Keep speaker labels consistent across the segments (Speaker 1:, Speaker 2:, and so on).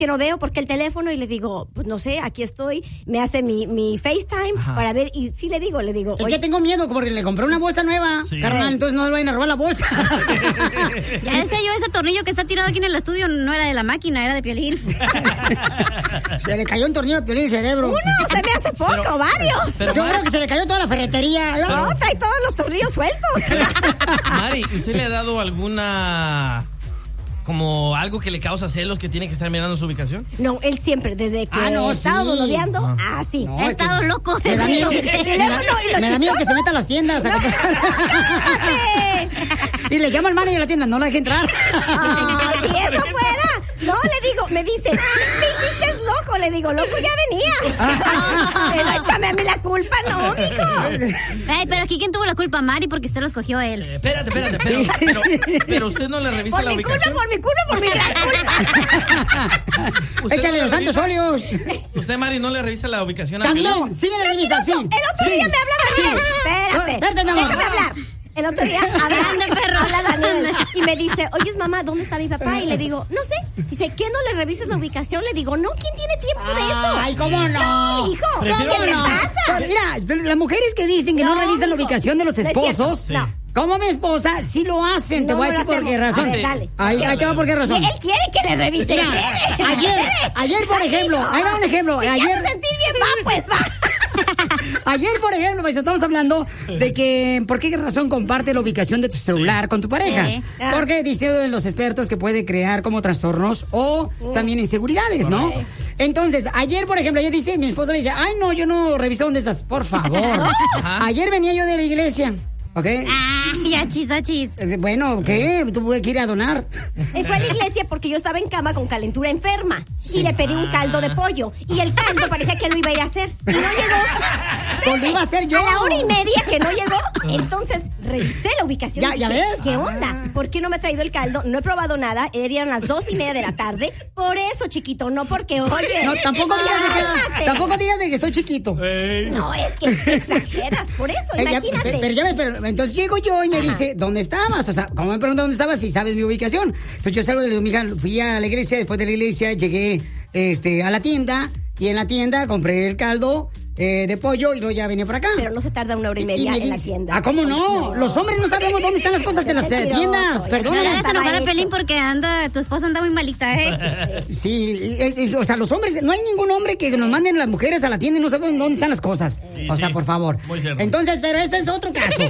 Speaker 1: que no veo porque el teléfono, y le digo, pues no sé, aquí estoy, me hace mi FaceTime para ver, y sí le digo,
Speaker 2: es que tengo miedo porque le compré una bolsa nueva, carnal, entonces no le vayan a robar la bolsa.
Speaker 3: Ya decía yo, ese tornillo que está tirado aquí en el estudio no era de la máquina, era de Piolín.
Speaker 2: Se le cayó un tornillo de Piolín en el cerebro.
Speaker 1: Uno, se me hace poco, varios.
Speaker 2: Yo creo que se le cayó toda la ferretería.
Speaker 1: No, trae todos los tornillos sueltos.
Speaker 4: Mari, ¿usted le ha dado alguna... como algo que le causa celos, que tiene que estar mirando su ubicación?
Speaker 1: No, él siempre, desde que he estado bolodeando, sí.
Speaker 2: No,
Speaker 1: he estado loco.
Speaker 2: Me da miedo, me da miedo que se meta a las tiendas a comprar. Y le llama al manager de la tienda, no la deje entrar.
Speaker 1: Si eso fuera. No, le digo, me dice, me hiciste loco. Le digo, loco, ya venías. Pero échame a mí la culpa, no, mijo.
Speaker 3: Ay, pero aquí ¿quién tuvo la culpa? Mari, porque usted lo escogió a él.
Speaker 4: Espérate, pero usted no le revisa la ubicación.
Speaker 1: Por mi culpa.
Speaker 2: Échale los santos óleos.
Speaker 4: ¿Usted, Mari, no le revisa la ubicación a
Speaker 2: También, sí me la revisa, sí.
Speaker 1: El otro día me hablaba. Espérate, déjame hablar. El otro día hablando de perro, habla Daniel y me dice, oye, mamá, ¿dónde está mi papá? Y le digo, no sé. Dice, ¿qué no le revises la ubicación? Le digo, no, ¿quién tiene tiempo de eso?
Speaker 2: Ay, ¿cómo no?
Speaker 1: No, hijo, ¿qué le pasa?
Speaker 2: Mira, las mujeres que dicen que no revisan la ubicación de los esposos, como mi esposa, sí lo hacen. Te voy a decir por qué razón.
Speaker 1: A ver, dale.
Speaker 2: Ahí te va por qué razón.
Speaker 1: Él quiere que le revise.
Speaker 2: Ayer, por ejemplo, ahí va un ejemplo.
Speaker 1: Si
Speaker 2: ayer
Speaker 1: quieres sentir bien, pues va.
Speaker 2: Ayer, por ejemplo, pues, estamos hablando de que por qué razón comparte la ubicación de tu celular con tu pareja. Porque dicen los expertos que puede crear como trastornos o también inseguridades, ¿no? Entonces, ayer, por ejemplo, ella dice, mi esposa le dice, ay, no, yo no reviso dónde estás, por favor. Ayer venía yo de la iglesia. ¿Ok?
Speaker 3: Achis.
Speaker 2: Bueno, ¿qué? Tuve que ir a donar.
Speaker 1: Él fue a la iglesia porque yo estaba en cama con calentura enferma. Y le pedí un caldo de pollo. Y el caldo parecía que lo iba a ir a hacer. Y no llegó.
Speaker 2: Pues lo iba a hacer yo.
Speaker 1: A la 1:30 que no llegó. Entonces revisé la ubicación.
Speaker 2: ¿Ya ves?
Speaker 1: ¿Qué onda? ¿Por qué no me ha traído el caldo? No he probado nada. Eran las 2:30 de la tarde. Por eso, chiquito, no porque, oye.
Speaker 2: No, tampoco digas de que estoy chiquito.
Speaker 1: No, es que exageras. Por eso, imagínate.
Speaker 2: Pero entonces llego yo y me dice, ¿dónde estabas? O sea, ¿cómo me pregunta dónde estabas si sabes mi ubicación? Entonces yo salgo de mi hija, fui a la iglesia, después de la iglesia llegué a la tienda y en la tienda compré el caldo de pollo y luego ya venía por acá.
Speaker 1: Pero no se tarda 1:30 en la tienda.
Speaker 2: Ah, ¿cómo no? Los hombres no sabemos dónde están las cosas en las tiendas. Perdóname.
Speaker 3: No le vas a enojar a Pelín porque tu esposa anda muy malita,
Speaker 2: Sí, o sea, los hombres, no hay ningún hombre que nos manden las mujeres a la tienda y no sabemos dónde están las cosas. O sea, por favor.
Speaker 4: Muy cierto.
Speaker 2: Entonces, pero eso es otro caso.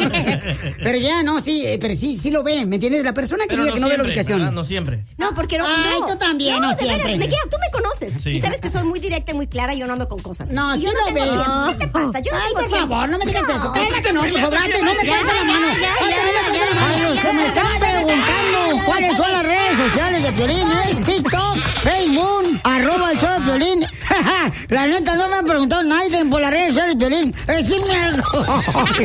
Speaker 2: Pero ya, no, pero sí lo ve, ¿me entiendes? La persona que diga que no ve la ubicación.
Speaker 4: ¿Verdad? No siempre.
Speaker 1: No, porque no.
Speaker 2: Ay, tú también, no siempre.
Speaker 1: Tú me conoces.
Speaker 4: Sí.
Speaker 1: Y sabes que soy muy directa y muy clara y yo no ando con cosas.
Speaker 2: No, sí lo ves.
Speaker 1: ¿Qué te pasa? Yo
Speaker 2: Ay, por favor, no me digas eso. Cállate, no, por favor, no me canses la mano. A los que me están preguntando cuáles son las redes sociales de Piolín, es TikTok, Facebook, @el show de Piolín. La neta, no me han preguntado nadie por las redes sociales de Piolín. Decime algo.